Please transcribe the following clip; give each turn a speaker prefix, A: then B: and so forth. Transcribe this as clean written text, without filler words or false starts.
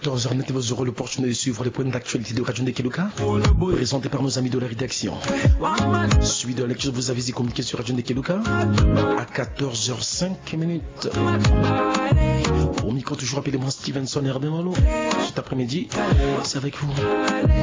A: 14h, vous aurez l'opportunité de suivre les points d'actualité de Radio Ndekeluka, présenté par nos amis de la rédaction. Suite de la lecture de vos avis et communiqués sur Radio Ndekeluka à 14h05. Au micro, toujours appelez-moi Stevenson Herbemalo. Cet après-midi, c'est avec vous.